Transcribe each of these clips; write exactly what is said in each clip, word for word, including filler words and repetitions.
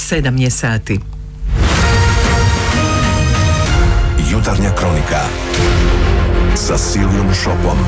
sedam je sati. Jutarnja kronika sa Silvijom Šopom.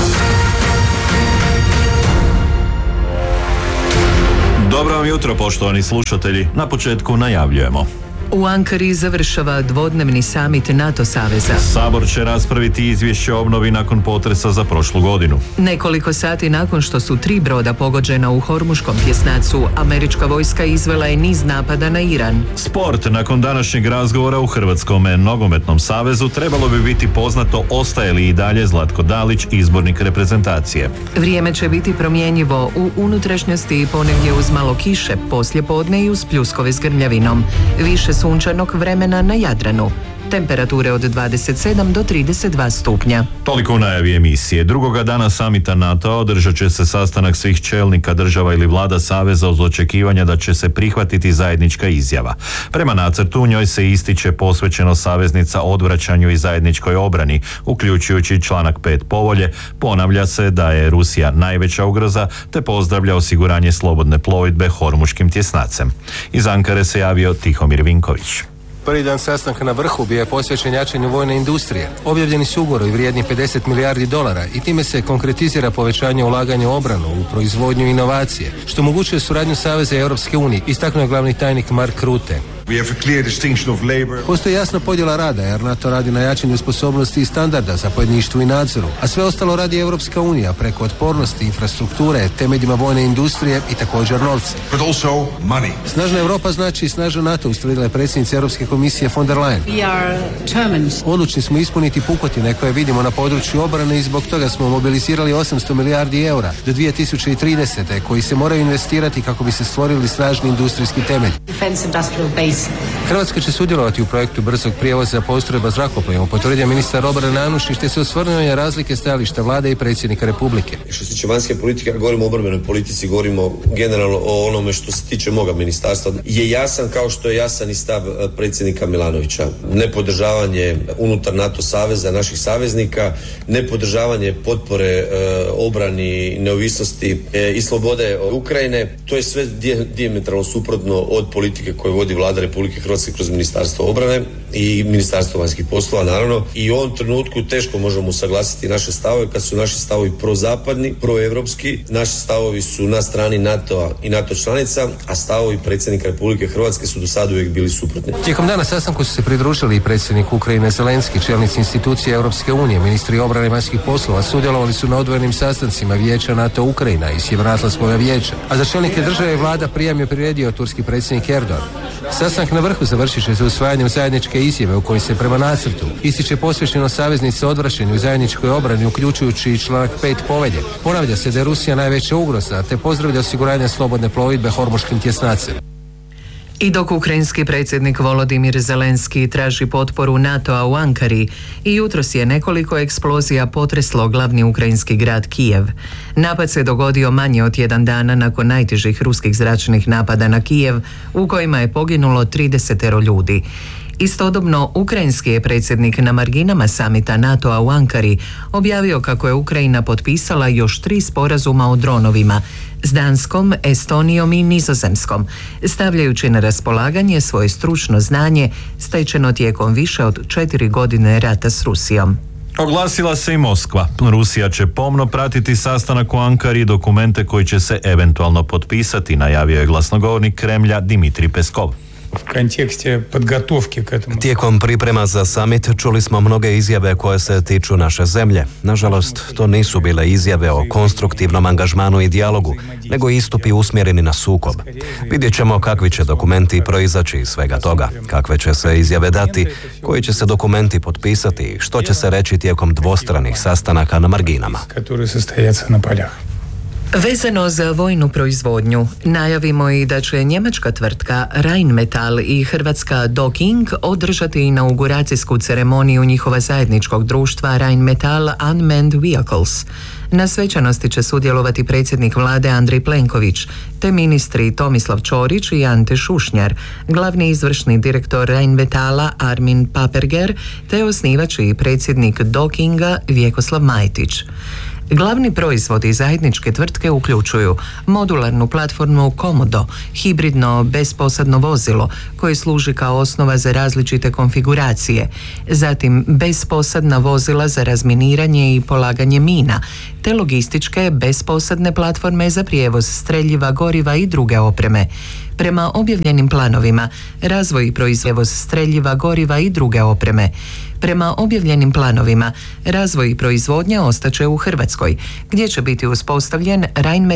Dobro vam jutro, poštovani slušatelji. Na početku najavljujemo. U Ankari završava dvodnevni samit NATO saveza. Sabor će raspraviti izvješće o obnovi nakon potresa za prošlu godinu. Nekoliko sati nakon što su tri broda pogođena u Hormuškom tjesnacu, američka vojska izvela je niz napada na Iran. Sport. Nakon današnjeg razgovora u Hrvatskom nogometnom savezu trebalo bi biti poznato ostaje li i dalje Zlatko Dalić izbornik reprezentacije. Vrijeme će biti promjenjivo u unutrašnjosti i ponegdje uz malo kiše, poslije podne i uz pljuskove s grmljavinom. Više sunčanog vremena na Jadranu. Temperature od dvadeset sedam do trideset dva stupnja. Toliko u najavi emisije. Drugoga dana samita NATO održat će se sastanak svih čelnika država ili vlada saveza uz očekivanja da će se prihvatiti zajednička izjava. Prema nacrtu u njoj se ističe posvećeno saveznica odvraćanju i zajedničkoj obrani, uključujući članak pet povolje. Ponavlja se da je Rusija najveća ugroza, te pozdravlja osiguranje slobodne plovidbe Hormuškim tjesnacem. Iz Ankare se javio Tihomir Vinković. Prvi dan sastanka na vrhu bio je posvećen jačanju vojne industrije. Objavljeni su ugovori vrijedni pedeset milijardi dolara i time se konkretizira povećanje ulaganja u obranu, u proizvodnju i inovacije, što omogućuje suradnju Saveza i Europske unije, istaknuo je glavni tajnik Mark Rutte. Postoji jasna podjela rada, jer NATO radi na jačanju sposobnosti i standarda, zapovjedništvu i nadzoru, a sve ostalo radi Europska unija preko otpornosti, infrastrukture, temeljima vojne industrije i također novca. Snažna Europa znači i snažan NATO, ustvrdila je predsjednica Europske komisije von der Leyen. Odlučni smo ispuniti pukotine koje vidimo na području obrane i zbog toga smo mobilizirali osamsto milijardi eura do dvije tisuće tridesete koji se moraju investirati kako bi se stvorili snažni industrijski temelj. Hrvatska će sudjelovati u projektu brzog prijevoza postrojba zrakoplovima, potvrdio ministar obrane Anušić, te se osvrnuo na razlike stajališta vlade i predsjednika Republike. Što se tiče vanjske politike, govorimo o obrambenoj politici, govorimo generalno o onome što se tiče moga ministarstva. Je jasan kao što je jasan i stav predsjednika Milanovića. Nepodržavanje unutar NATO saveza naših saveznika, nepodržavanje potpore e, obrani, neovisnosti e, i slobode Ukrajine, to je sve dijametralno suprotno od politike koju vodi vlada Republike Hrvatske kroz Ministarstvo obrane i Ministarstvo vanjskih poslova, naravno. I u ovom trenutku teško možemo usaglasiti naše stavove kad su naši stavovi prozapadni, proevropski. Naši stavovi su na strani NATO-a i NATO članica, a stavovi predsjednika Republike Hrvatske su do sada uvijek bili suprotni. Tijekom dana sastanku su se pridružili i predsjednik Ukrajine Zelenski, čelnici institucije Europske unije, ministri obrane i vanjskih poslova, sudjelovali su na odvojenim sastancima Vijeća NATO Ukrajina i Sjevernoatlantskog vijeća, a za čelnike države i vlada prijam je priredio turski predsjednik Erdogan. Sastanak na vrhu završit će se usvajanjem zajedničke izjave u kojoj se prema nacrtu ističe posvećeno saveznici odvraćanju i zajedničkoj obrani, uključujući i članak pet povelje. Ponavlja se da je Rusija najveća ugroza, te pozdravlja osiguranje slobodne plovidbe Hormuškim tjesnacem. I dok ukrajinski predsjednik Volodimir Zelenski traži potporu NATO-a u Ankari, i jutros je nekoliko eksplozija potreslo glavni ukrajinski grad Kijev. Napad se dogodio manje od jedan dana nakon najtežih ruskih zračnih napada na Kijev, u kojima je poginulo trideset ljudi. Istodobno, ukrajinski je predsjednik na marginama samita NATO-a u Ankari objavio kako je Ukrajina potpisala još tri sporazuma o dronovima s Danskom, Estonijom i Nizozemskom, stavljajući na raspolaganje svoje stručno znanje stečeno tijekom više od četiri godine rata s Rusijom. Oglasila se i Moskva. Rusija će pomno pratiti sastanak u Ankari i dokumente koji će se eventualno potpisati, najavio je glasnogovornik Kremlja Dimitrij Peskov. Tijekom priprema za summit čuli smo mnoge izjave koje se tiču naše zemlje. Nažalost, to nisu bile izjave o konstruktivnom angažmanu i dijalogu, nego istupi usmjereni na sukob. Vidjet ćemo kakvi će dokumenti proizaći iz svega toga, kakve će se izjave dati, koji će se dokumenti potpisati i što će se reći tijekom dvostranih sastanaka na marginama. Vezano za vojnu proizvodnju, najavimo i da će njemačka tvrtka Rheinmetall i hrvatska Docking održati inauguracijsku ceremoniju njihova zajedničkog društva Rheinmetall Unmanned Vehicles. Na svečanosti će sudjelovati predsjednik vlade Andrej Plenković, te ministri Tomislav Ćorić i Ante Šušnjar, glavni izvršni direktor Rheinmetalla Armin Paperger, te osnivač i predsjednik Dockinga Vjekoslav Majtić. Glavni proizvodi zajedničke tvrtke uključuju modularnu platformu Komodo, hibridno besposadno vozilo koje služi kao osnova za različite konfiguracije, zatim besposadna vozila za razminiranje i polaganje mina, te logističke besposadne platforme za prijevoz streljiva, goriva i druge opreme. Prema objavljenim planovima, razvoj i proizvoz streljiva, goriva i druge opreme. Prema objavljenim planovima, razvoj i proizvodnja ostaće u Hrvatskoj, gdje će biti uspostavljen Rheinmetall